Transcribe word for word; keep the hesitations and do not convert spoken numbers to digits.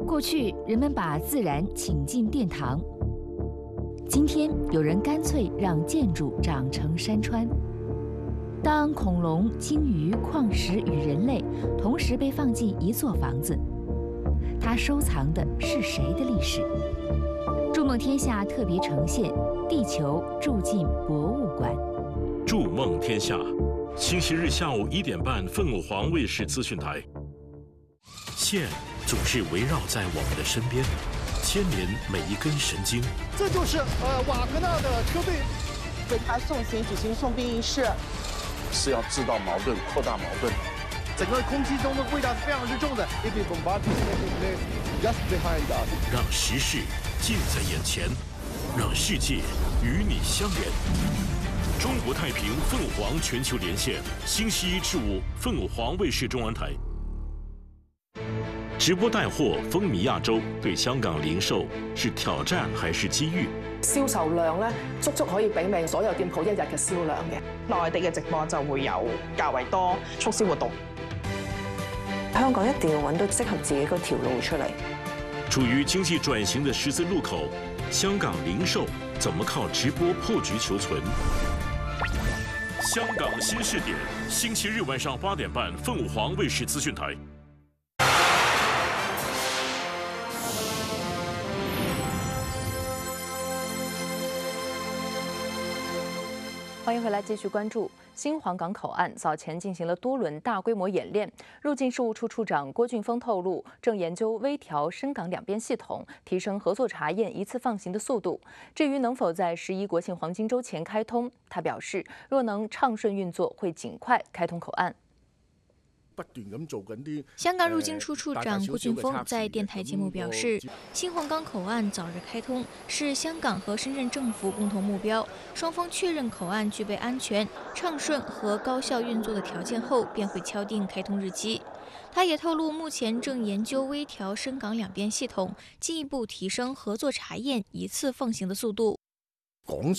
过去人们把自然请进殿堂，今天有人干脆让建筑长成山川。当恐龙、鲸鱼、矿石与人类同时被放进一座房子，它收藏的是谁的历史？筑梦天下特别呈现《地球住进博物馆》。 筑梦天下，星期日下午一点半，凤凰卫视资讯台。线总是围绕在我们的身边，牵连每一根神经。 这就是呃瓦格纳的车队， 为他送行举行送殡仪式， 是要制造矛盾、扩大矛盾。 整个空气中的味道是非常之重的。If you bombard this just behind us， 让时事近在眼前，让世界与你相连。中国太平凤凰全球连线，星期一至五，凤凰卫视中文台。直播帶貨風靡亞洲，對香港零售是挑戰還是機遇？ 銷售量咧，足足可以媲美所有店鋪一日嘅銷量嘅。 內地嘅直播就會有較為多促銷活動。 香港一定要揾到適合自己嗰條路出嚟。 處於經濟轉型的十字路口，香港零售怎麼靠直播破局求存？香港新視點，星期日晚上八點半，鳳凰衛視資訊台。 欢迎回来，继续关注新皇岗口岸早前进行了多轮大规模演练。入境事务处处长郭俊峰透露，正研究微调深港两边系统，提升合作查验一次放行的速度。至于能否在十一国庆黄金周前开通，他表示，若能畅顺运作，会尽快开通口岸。 香港入境处处长郭俊峰在电台节目表示，新皇岗口岸早日开通是香港和深圳政府共同目标。双方确认口岸具备安全、畅顺和高效运作的条件后，便会敲定开通日期。他也透露，目前正研究微调深港两边系统，进一步提升合作查验一次放行的速度。